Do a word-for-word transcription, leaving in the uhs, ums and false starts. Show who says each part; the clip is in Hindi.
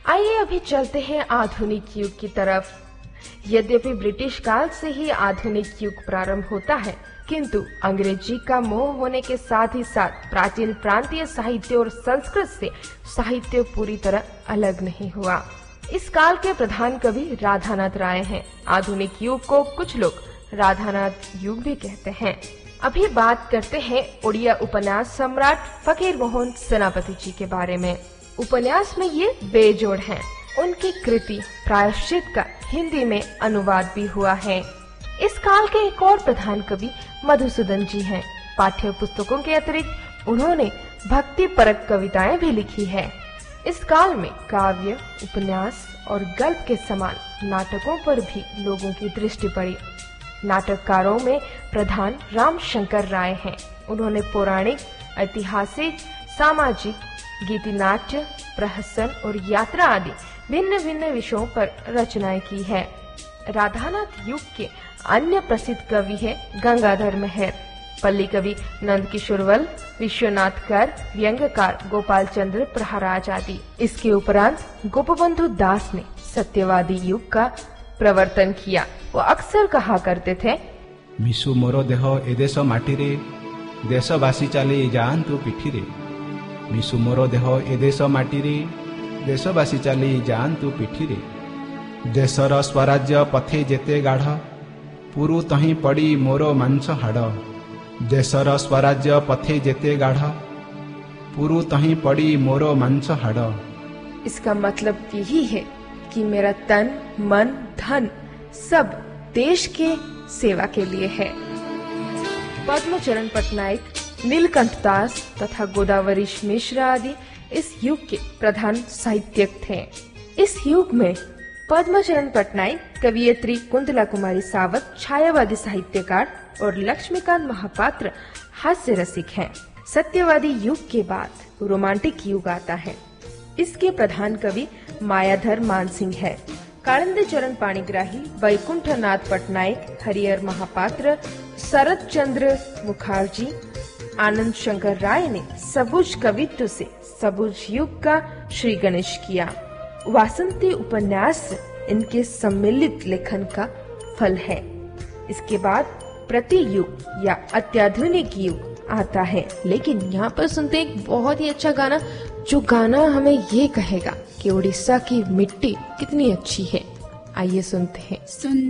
Speaker 1: आइए अभी चलते हैं आधुनिक युग की तरफ। यद्यपि ब्रिटिश काल से ही आधुनिक युग प्रारंभ होता है, किंतु अंग्रेजी का मोह होने के साथ ही साथ प्राचीन प्रांतीय साहित्य और संस्कृत से साहित्य पूरी तरह अलग नहीं हुआ। इस काल के प्रधान कवि राधानाथ राय हैं। आधुनिक युग को कुछ लोग राधानाथ युग भी कहते हैं। अभी बात करते हैं उड़िया उपन्यास सम्राट फकीर मोहन सेनापति जी के बारे में। उपन्यास में ये बेजोड़ हैं। उनकी कृति प्रायश्चित का हिंदी में अनुवाद भी हुआ है। इस काल के एक और प्रधान कवि मधुसूदन जी हैं। पाठ्य पुस्तकों के अतिरिक्त उन्होंने भक्ति परक कविताएं भी लिखी है। इस काल में काव्य, उपन्यास और गल्प के समान नाटकों पर भी लोगों की दृष्टि पड़ी। नाटककारों में प्रधान रामशंकर राय हैं। उन्होंने पौराणिक, ऐतिहासिक, सामाजिक, गीति नाट्य, प्रहसन और यात्रा आदि भिन्न भिन्न विषयों पर रचनाएं की है। राधानाथ युग के अन्य प्रसिद्ध कवि है गंगाधर मेहर, पल्ली कवि नंद किशोरवल, विश्वनाथ कर, व्यंग्यकार गोपाल चंद्र प्रहराज आदि। इसके उपरांत गोपबंधु दास ने सत्यवादी युग का प्रवर्तन किया। वो अक्सर कहा करते थे,
Speaker 2: मिशु मोर देह ए देश माटी रे, देशवासी चली जातु पिठी रे। मिशु मोर देह ए देश माटी रे, देशवासी चली जातु पिठी रे। देशर स्वराज्य पथे जेते गाढ़, पुरु तही पड़ी मोर मांस हाड़। देशर स्वराज्य पथे जेते गाढ़, पुरु तही पड़ी मोर मांस हाड़।
Speaker 1: इसका मतलब यही है कि मेरा तन, मन, धन सब देश के सेवा के लिए है। पद्मचरण पटनायक, नीलकंठ दास तथा गोदावरीश मिश्र आदि इस युग के प्रधान साहित्यक थे। इस युग में पद्मचरण पटनायक, कवियत्री कुंतला कुमारी सावत छायावादी साहित्यकार और लक्ष्मीकांत महापात्र हास्य रसिक हैं। सत्यवादी युग के बाद रोमांटिक युग आता है। इसके प्रधान कवि मायाधर मानसिंह है। कालिंदी चरण पाणिग्राही, वैकुंठ नाथ पटनायक, हरिहर महापात्र, शरद चंद्र मुखर्जी, आनंद शंकर राय ने सबुज कवित्व से सबुज युग का श्री गणेश किया। वासंती उपन्यास इनके सम्मिलित लेखन का फल है। इसके बाद प्रति युग या अत्याधुनिक युग आता है। लेकिन यहाँ पर सुनते एक बहुत ही अच्छा गाना, जो गाना हमें ये कहेगा कि उड़ीसा की मिट्टी कितनी अच्छी है। आइए सुनते हैं।
Speaker 3: सुन